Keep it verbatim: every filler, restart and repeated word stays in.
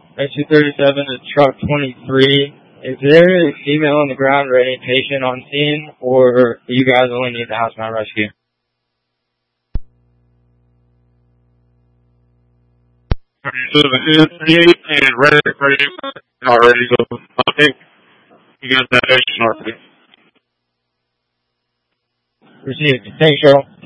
two thirty-seven to truck twenty-three. Is there a female on the ground or any patient on scene, or you guys only need the housebound rescue? So the thirty-eight and ready, ready, already, so I think you got that patient already. Received. Thanks, Cheryl.